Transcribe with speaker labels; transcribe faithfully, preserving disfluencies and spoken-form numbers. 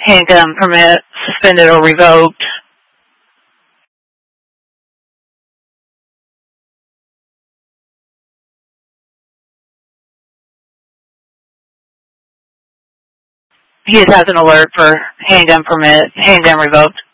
Speaker 1: handgun permit suspended or revoked. He has an alert for handgun permit, handgun revoked.